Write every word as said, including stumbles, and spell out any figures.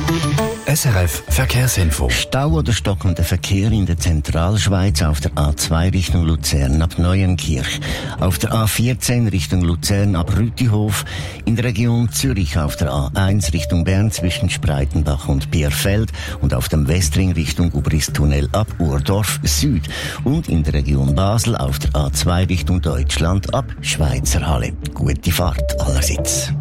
S R F Verkehrsinfo. Stau oder stockender Verkehr in der Zentralschweiz auf der A zwei Richtung Luzern ab Neuenkirch, auf der A vierzehn Richtung Luzern ab Rütihof, in der Region Zürich auf der A eins Richtung Bern zwischen Spreitenbach und Bierfeld und auf dem Westring Richtung Ubristunnel ab Urdorf Süd und in der Region Basel auf der A zwei Richtung Deutschland ab Schweizerhalle. Gute Fahrt allerseits.